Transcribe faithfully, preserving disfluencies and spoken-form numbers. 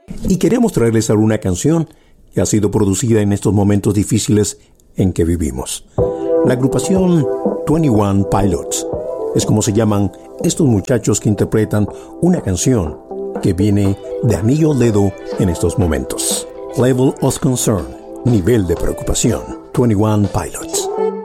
Y queremos traerles ahora una canción que ha sido producida en estos momentos difíciles en que vivimos. La agrupación veintiuno Pilots es como se llaman estos muchachos que interpretan una canción que viene de anillo al dedo en estos momentos. Level of Concern, nivel de preocupación. veintiuno Pilots.